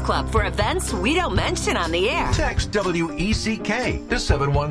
Club for events we don't mention on the air. Text WECK to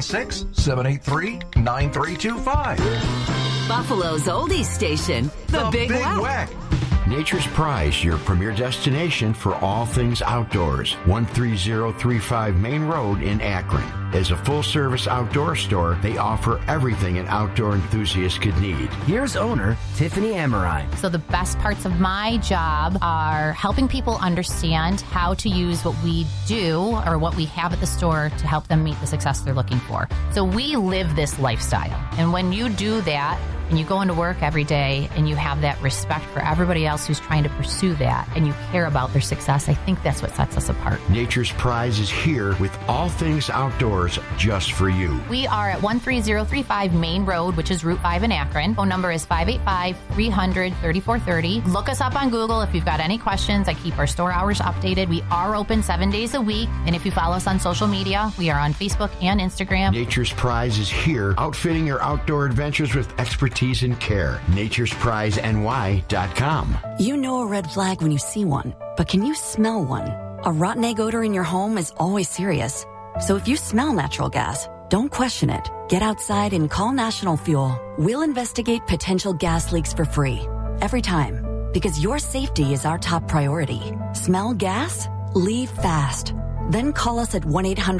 716-783-9325. Buffalo's oldies station, the Big Weck. Nature's Prize, your premier destination for all things outdoors. 13035 Main Road in Akron. As a full-service outdoor store, they offer everything an outdoor enthusiast could need. Here's owner Tiffany Amorine. So the best parts of my job are helping people understand how to use what we do or what we have at the store to help them meet the success they're looking for. So we live this lifestyle. And when you do that, and you go into work every day and you have that respect for everybody else who's trying to pursue that and you care about their success, I think that's what sets us apart. Nature's Prize is here with all things outdoors just for you. We are at 13035 Main Road, which is Route 5 in Akron. Phone number is 585-300-3430. Look us up on Google if you've got any questions. I keep our store hours updated. We are open 7 days a week. And if you follow us on social media, we are on Facebook and Instagram. Nature's Prize is here, outfitting your outdoor adventures with expertise and care. Nature'sPrizeNY.com. You know a red flag when you see one, but can you smell one? A rotten egg odor in your home is always serious. So if you smell natural gas, don't question it. Get outside and call National Fuel. We'll investigate potential gas leaks for free. Every time. Because your safety is our top priority. Smell gas? Leave fast. Then call us at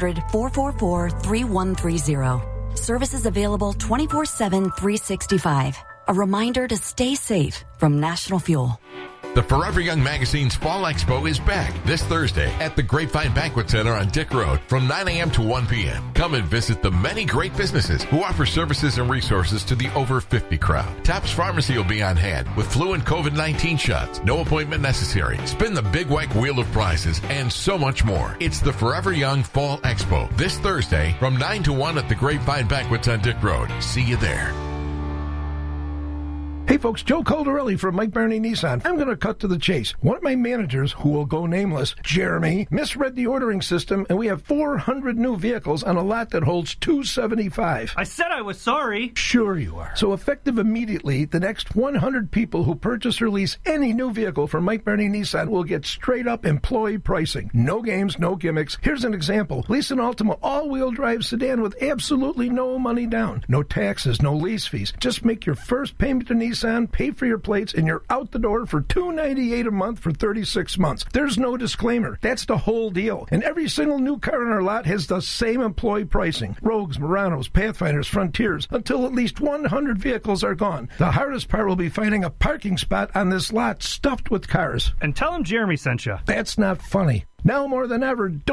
1-800-444-3130. Services available 24/7, 365. A reminder to stay safe from National Fuel. The Forever Young Magazine's Fall Expo is back this Thursday at the Grapevine Banquet Center on Dick Road from 9 a.m. to 1 p.m. Come and visit the many great businesses who offer services and resources to the over 50 crowd. Tops Pharmacy will be on hand with flu and COVID-19 shots. No appointment necessary. Spin the Big Weck Wheel of Prizes and so much more. It's the Forever Young Fall Expo this Thursday from 9 to 1 at the Grapevine Banquets on Dick Road. See you there. Hey folks, Joe Caldarelli from Mike Barney Nissan. I'm going to cut to the chase. One of my managers, who will go nameless, Jeremy, misread the ordering system, and we have 400 new vehicles on a lot that holds 275. I said I was sorry. Sure you are. So effective immediately, the next 100 people who purchase or lease any new vehicle from Mike Barney Nissan will get straight-up employee pricing. No games, no gimmicks. Here's an example. Lease an Altima all-wheel drive sedan with absolutely no money down. No taxes, no lease fees. Just make your first payment to Nissan, pay for your plates, and you're out the door for $298 a month for 36 months. There's no disclaimer. That's the whole deal. And every single new car in our lot has the same employee pricing. Rogues, Muranos, Pathfinders, Frontiers, until at least 100 vehicles are gone. The hardest part will be finding a parking spot on this lot stuffed with cars. And tell him Jeremy sent you. That's not funny. Now more than ever,